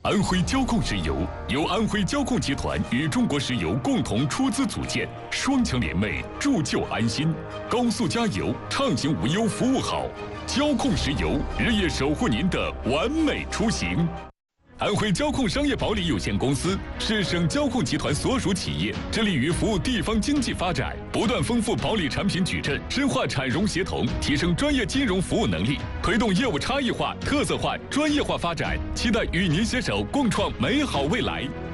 安徽交控石油由安徽交控集团与中国石油共同出资组建，双强联袂，铸就安心。高速加油，畅行无忧，服务好。交控石油日夜守护您的完美出行。安徽交控商业保理有限公司是省交控集团所属企业，致力于服务地方经济发展，不断丰富保理产品矩阵，深化产融协同，提升专业金融服务能力，推动业务差异化、特色化、专业化发展，期待与您携手共创美好未来。